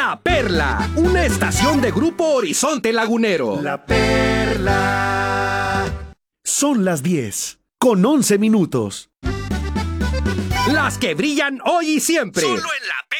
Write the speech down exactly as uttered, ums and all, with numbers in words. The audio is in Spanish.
La Perla, una estación de Grupo Horizonte Lagunero. La Perla. Son las diez, con once minutos. Las que brillan hoy y siempre. Solo en La Perla.